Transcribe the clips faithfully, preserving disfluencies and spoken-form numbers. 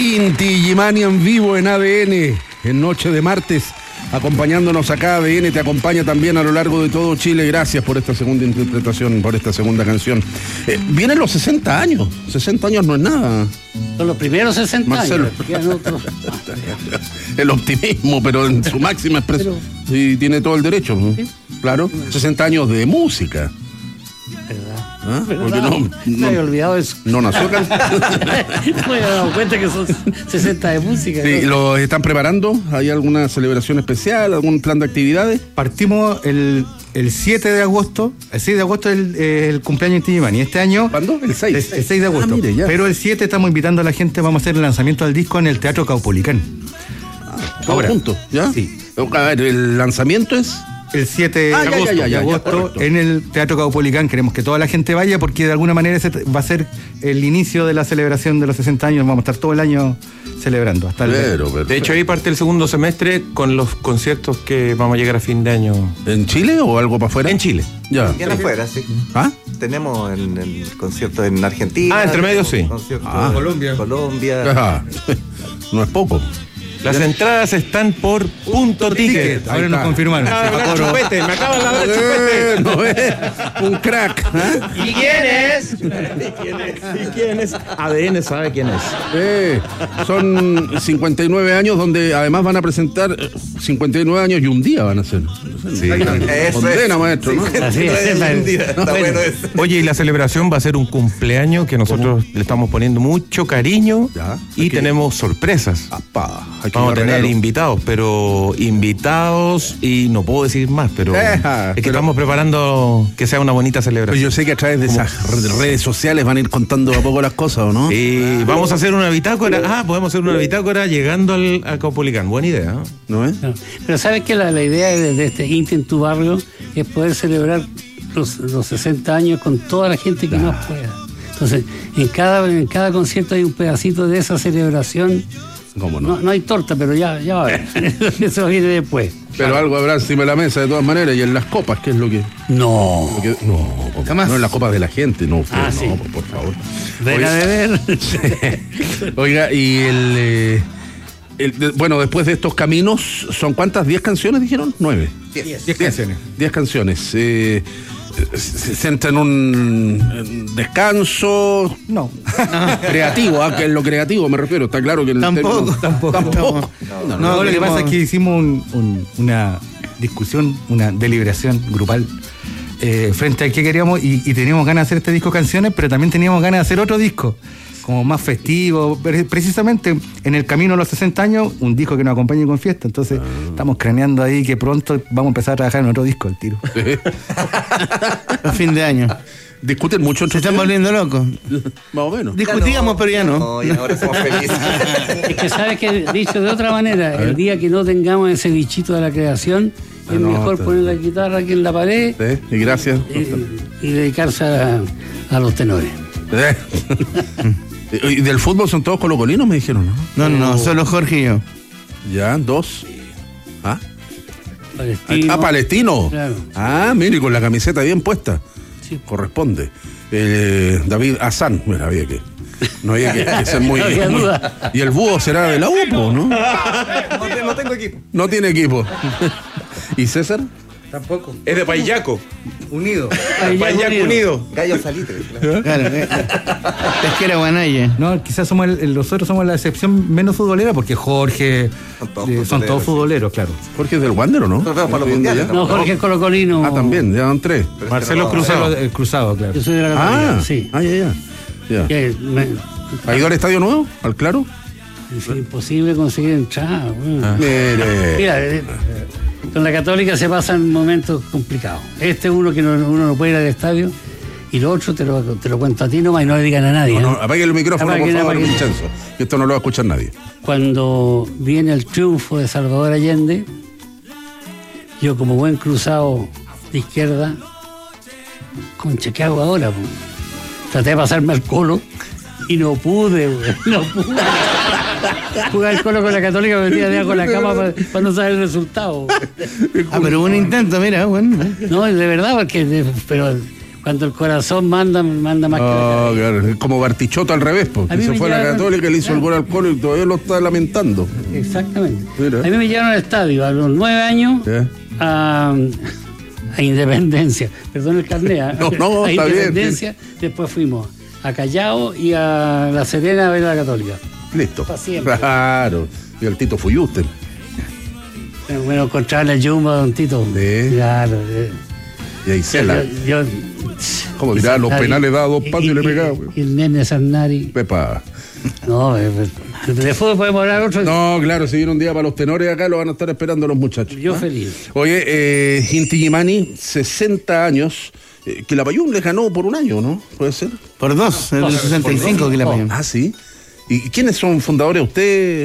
Inti Gimani en vivo en A D N, en noche de martes, acompañándonos acá. A D N te acompaña también a lo largo de todo Chile. Gracias por esta segunda interpretación, por esta segunda canción. Eh, vienen los sesenta años, sesenta años no es nada. Son los primeros sesenta Marcelo. años. Otros... El optimismo, pero en su máxima expresión. Pero... Sí, tiene todo el derecho, ¿no? ¿Sí? Claro, sesenta años de música. ¿Verdad? ¿Ah? ¿Verdad? Porque no, no, no, me he olvidado eso. No nació acá. No me he dado cuenta que son sesenta de música. Sí, ¿no? ¿Lo están preparando? ¿Hay alguna celebración especial? ¿Algún plan de actividades? Partimos el, el siete de agosto. El seis de agosto es el, el cumpleaños de Inti Gimani. Este año. ¿Cuándo? El seis. El, el seis de agosto. Ah, mire, ya. Pero el siete estamos invitando a la gente. Vamos a hacer el lanzamiento del disco en el Teatro Caupolicán. Ah, ¿Todos juntos? ¿Ya? Sí. A ver, ¿el lanzamiento es? El siete de Ah, ya, agosto, ya, ya, ya, de agosto ya, en el Teatro Caupolicán. Queremos que toda la gente vaya porque de alguna manera ese va a ser el inicio de la celebración de los sesenta años. Vamos a estar todo el año celebrando. Hasta el... Pero, pero, de hecho, ahí parte el segundo semestre con los conciertos que vamos a llegar a fin de año. ¿En Chile o algo para afuera? En Chile. Ya. Bien afuera, sí. ¿Ah? Tenemos el, el concierto en Argentina. Ah, entre medio, sí. Concierto Ah. en Colombia. Colombia. Ajá. No es poco. Las entradas están por Punto Ticket. Ahora nos confirmaron. Me acaba de hablar Chupete, me acaba de hablar Chupete. Eh, no es un crack. ¿Ah? ¿Y quién es? ¿Y quién es? ¿Y quién es? A D N sabe quién es. Eh, son cincuenta y nueve años donde además van a presentar eh, cincuenta y nueve años y un día van a hacer. Sí. Eso Condena, es. maestro, ¿no? Así es, Está es, bueno, bueno eso. Oye, y la celebración va a ser un cumpleaños que nosotros le estamos poniendo mucho cariño Ya, y aquí. tenemos sorpresas. Apá, hay que Vamos a llevar tener regalo. invitados, pero invitados y no puedo decir más, pero Eja, es que pero- estamos preparando que sea una bonita Pero celebración. yo sé que a través de esas re- redes sociales van a ir contando a poco las cosas, ¿o no? Y vamos a hacer una bitácora. Ah, podemos hacer una bitácora llegando al, al Caupolicán. Buena idea, ¿no? ¿No es? No. Pero sabes que la, la idea de, de este Inti en tu barrio es poder celebrar los, los sesenta años con toda la gente que más pueda. Entonces, en cada, en cada concierto hay un pedacito de esa celebración. ¿Cómo no? No, no hay torta, pero ya, ya va a ver. Eso viene después. Pero algo habrá encima de la mesa de todas maneras y en las copas, ¿qué es lo que...? No. lo que- no, por- Jamás. no en las copas de la gente, no, usted, Ah, no, sí. por, por favor. Ven a beber. Oiga, y el, eh, el- de- bueno, después de estos caminos, ¿son cuántas? ¿Diez canciones dijeron? Nueve. Diez. diez canciones. Diez canciones. Eh, se centra en un en descanso No. creativo, ¿ah? Que es lo creativo me refiero, está claro que el Tampoco, término- tampoco. tampoco. No, No, lo que queremos- pasa es que hicimos un- un- una discusión, una deliberación grupal eh, frente a qué queríamos y, y teníamos ganas de hacer este disco canciones, pero también teníamos ganas de hacer otro disco, como más festivo, pre- precisamente en el camino a los sesenta años, un disco que nos acompañe con fiesta. Entonces estamos craneando ahí que pronto vamos a empezar a trabajar en otro disco al tiro. A fin de año. Discuten mucho Se entre están ustedes? volviendo locos. Más o menos. Discutíamos, pero ya no. No, y ahora somos felices. Es que sabes que, dicho de otra manera, el día que no tengamos ese bichito de la creación, Ah, es no, mejor está- poner la guitarra aquí en la pared Sí, y gracias. y, y dedicarse a, a los tenores. Eh. ¿Y del fútbol son todos colocolinos? Me dijeron, ¿no? No, no, solo Jorge y yo. Ya, dos. Ah, Palestino. ah Palestino. Claro. Ah, mire, con la camiseta bien puesta. Sí. Corresponde. Eh, David Hassan. Bueno, había que. No había que, que ser muy. No había muy- duda. Y el búho será de la U, po, ¿no? No, te- no tengo equipo. No tiene equipo. ¿Y César? Tampoco. Es de Payaco. Unido. Payaco Unido. Gallo Salitre. Claro, eh. Pesquera Guanaya. No, quizás somos el, el- nosotros somos la excepción menos futbolera porque Jorge Son todos eh, son futboleros, todos sí. futboleros, claro. Jorge es del Wander, ¿o no? Nos vemos para los ¿Estoy viendo mundiales, ya? No, Jorge Colocolino. Ah, también, ya van tres. Pero Marcelo este no- Cruzado. Marcelo, el cruzado, claro. Yo soy de la Ah, Católica, sí. ah, ya, ya. ya. Que me- ¿Ha ido al estadio nuevo? ¿Al claro? es imposible conseguir entrar. bueno. Mire. Mira, eh, con la Católica se pasan momentos complicados. Este es uno que no, uno no puede ir al estadio y lo otro te lo, te lo cuento a ti nomás y no le digan a nadie. No, no, ¿eh? apague el micrófono, Apague, por favor, apague. Vincenzo. Que esto no lo va a escuchar nadie. Cuando viene el triunfo de Salvador Allende, yo como buen cruzado de izquierda, concha, ¿qué hago ahora? po? Traté de pasarme al Colo y no pude, güey, no pude. Jugar el Colo con la Católica me metía debajo de la cama para, para no saber el resultado. Ah, pero hubo un intento, mira, bueno. No, de verdad, porque de- pero cuando el corazón manda, manda más que la Ah, cabeza. claro, es como Bartichotto al revés, porque A mí se me fue a la llevaron- Católica y le hizo el gol al Colo y todavía lo está lamentando. Exactamente. Mira. A mí me llevaron al estadio a los nueve años ¿Eh? a, a Independencia. Perdón el carnet. ¿eh? No, no, a está bien, Independencia. Después fuimos a Callao y a La Serena a ver a la Católica. Listo. Pa' siempre. Claro. Y el Tito Fuyuste. Bueno, bueno, encontrar el Jumbo, don Tito. Sí. Claro. eh. Y ahí se la. Yo, yo- ¿Cómo dirá? Los Sarnari, penales daba dos pasos y le pegaba. Y el nene Sarnari. Pepa. No, eh, eh, de fútbol podemos hablar otro. No, claro, si viene un día para los tenores acá, lo van a estar esperando los muchachos. Yo ¿Ah? feliz. Oye, eh, Inti Gimani, sesenta años, eh, que la Payún le ganó por un año, ¿no? ¿Puede ser? Por dos, en el sesenta y cinco que la pagó. Ah, sí. ¿Y quiénes son fundadores? Usted,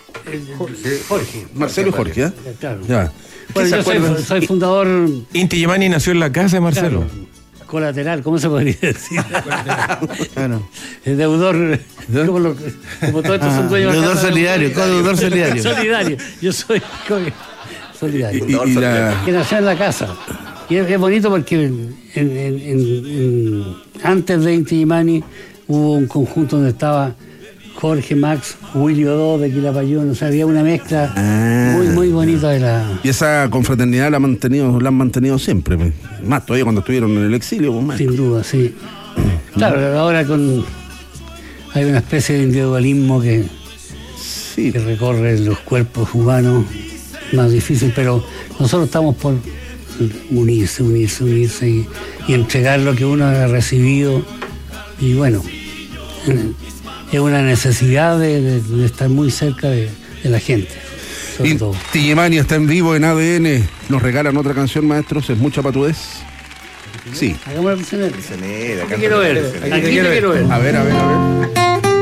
Jorge. Marcelo y Jorge, ¿eh? Claro. Ya. ¿Qué Bueno, se yo soy, acuerdan? soy fundador Inti Gimani nació en la casa de Marcelo. claro, colateral, ¿cómo se podría decir? Claro. El deudor, como, lo- como todos estos son dueños de Deudor casa, solidario, co-deudor solidario. Solidario. Yo soy co- solidario. Y, y la, Que nació en la casa. Y es, es bonito porque en- en- en- en- antes de Inti Gimani hubo un conjunto donde estaba Jorge, Max, Willy Odó de Quilapayún, o sea, había una mezcla Ah. muy, muy bonita de la... y esa confraternidad la, ha mantenido, la han mantenido siempre. pues. Más todavía cuando estuvieron en el exilio. Pues, más. Sin duda, sí. Claro, ahora con hay una especie de individualismo que, Sí. que recorre los cuerpos humanos, más difícil, pero nosotros estamos por unirse, unirse, unirse y, y entregar lo que uno ha recibido. Y bueno, eh, es una necesidad de, de- de estar muy cerca de, de la gente, sobre todo. Inti Gimani está en vivo en A D N. Nos regalan otra canción, maestros. ¿Es mucha patudez? Sí. Hagamos la prisionera. Prisionera, Aquí te quiero ver, aquí te quiero ver. A ver, a ver, a ver.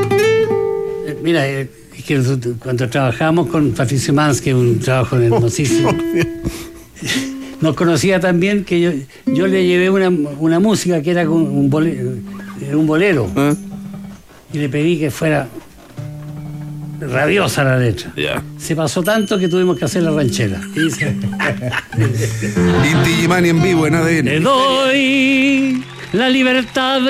Eh, Mira, eh, es que nosotros, cuando trabajamos con Patricio Mans, que es un trabajo hermosísimo, nos conocía también que yo, yo le llevé una, una música que era con un bolero, un bolero ¿Ah? y le pedí que fuera rabiosa la letra. Ya. Se pasó tanto que tuvimos que hacer la ranchera. Y dice, Inti Gimani en vivo en A D N. le doy la libertad